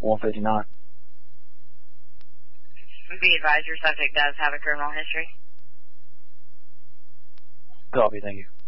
159. Be advised, your subject does have a criminal history. Copy, thank you.